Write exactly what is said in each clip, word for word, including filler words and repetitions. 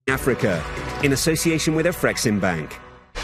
Africa, in association with Afreximbank.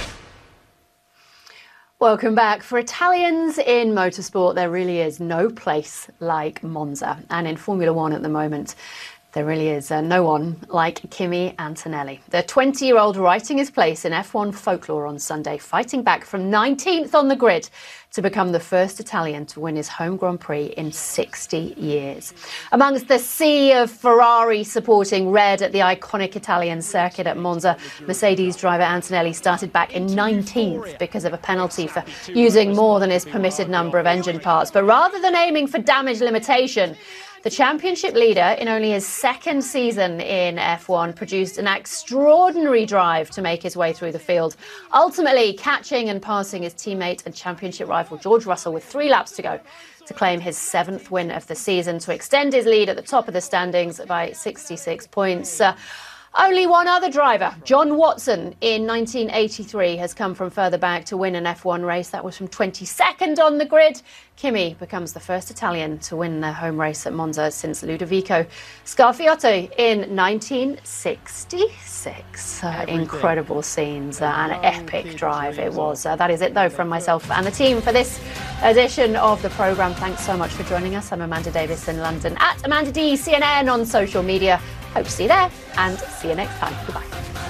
Welcome back. For Italians in motorsport, there really is no place like Monza. And in Formula One at the moment, there really is uh, no one like Kimi Antonelli. The twenty-year-old writing his place in F one folklore on Sunday, fighting back from nineteenth on the grid to become the first Italian to win his home Grand Prix in sixty years. Amongst the sea of Ferrari supporting red at the iconic Italian circuit at Monza, Mercedes driver Antonelli started back in nineteenth because of a penalty for using more than his permitted number of engine parts. But rather than aiming for damage limitation, the championship leader, in only his second season in F one, produced an extraordinary drive to make his way through the field, ultimately catching and passing his teammate and championship rival George Russell with three laps to go to claim his seventh win of the season, to extend his lead at the top of the standings by sixty-six points. Uh, Only one other driver, John Watson, in nineteen eighty-three, has come from further back to win an F one race. That was from twenty-second on the grid. Kimi becomes the first Italian to win their home race at Monza since Ludovico Scarfiotto in nineteen sixty-six. Uh, incredible scenes, uh, an epic drive it was. Uh, that is it, though, from myself and the team for this edition of the programme. Thanks so much for joining us. I'm Amanda Davis in London, at Amanda D C N N on social media. Hope to see you there, and see you next time. Goodbye.